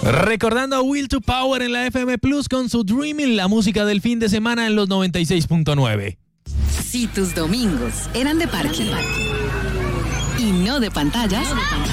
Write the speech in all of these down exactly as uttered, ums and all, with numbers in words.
Recordando a Will to Power en la F M Plus con su Dreaming, la música del fin de semana en los noventa y seis punto nueve. Si tus domingos eran de parque y no de pantallas,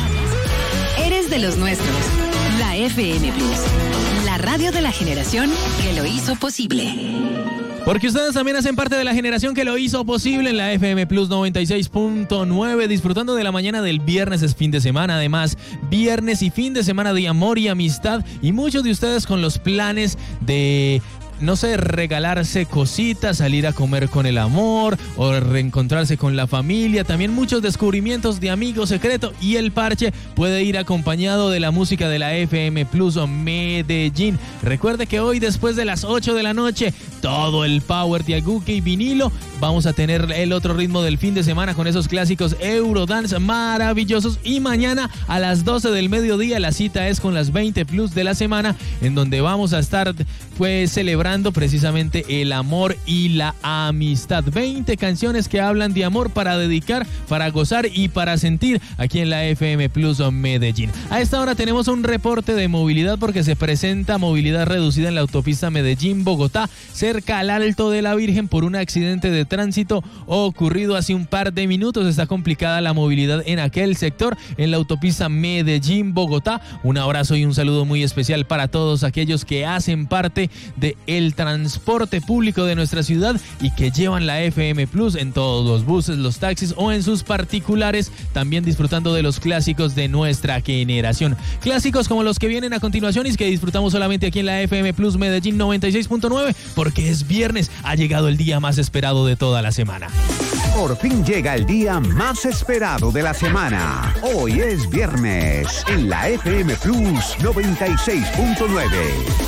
eres de los nuestros. La F M Plus, la radio de la generación que lo hizo posible. Porque ustedes también hacen parte de la generación que lo hizo posible en la F M Plus noventa y seis punto nueve, disfrutando de la mañana del viernes, es fin de semana, además, viernes y fin de semana de amor y amistad, y muchos de ustedes con los planes de, no sé, regalarse cositas, salir a comer con el amor o reencontrarse con la familia, también muchos descubrimientos de amigo secreto, y el parche puede ir acompañado de la música de la F M Plus Medellín. Recuerde que hoy después de las ocho de la noche, todo el power de Aguque y vinilo, vamos a tener el otro ritmo del fin de semana con esos clásicos Eurodance maravillosos, y mañana a las doce del mediodía la cita es con las veinte plus de la semana, en donde vamos a estar pues celebrando precisamente el amor y la amistad. veinte canciones que hablan de amor para dedicar, para gozar y para sentir aquí en la F M Plus Medellín. A esta hora tenemos un reporte de movilidad porque se presenta movilidad reducida en la autopista Medellín-Bogotá, cerca al Alto de la Virgen, por un accidente de tránsito ocurrido hace un par de minutos. Está complicada la movilidad en aquel sector, en la autopista Medellín-Bogotá. Un abrazo y un saludo muy especial para todos aquellos que hacen parte del transporte público de nuestra ciudad y que llevan la F M Plus en todos los buses, los taxis o en sus particulares, también disfrutando de los clásicos de nuestra generación. Clásicos como los que vienen a continuación y que disfrutamos solamente aquí en la F M Plus Medellín noventa y seis punto nueve, porque es viernes, ha llegado el día más esperado de toda la semana. Por fin llega el día más esperado de la semana. Hoy es viernes en la F M Plus noventa y seis punto nueve.